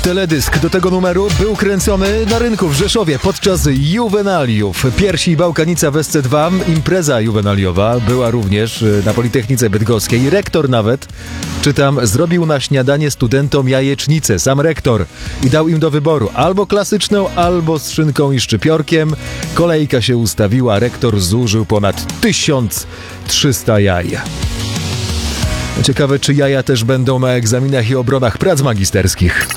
Teledysk do tego numeru był kręcony na rynku w Rzeszowie podczas juwenaliów. Piersi i Bałkanica w SC2, impreza juwenaliowa była również na Politechnice Bydgoskiej. Rektor nawet, czytam, zrobił na śniadanie studentom jajecznicę, sam rektor, i dał im do wyboru albo klasyczną, albo z szynką i szczypiorkiem. Kolejka się ustawiła, rektor zużył ponad 1300 jaj. Ciekawe, czy jaja też będą na egzaminach i obronach prac magisterskich.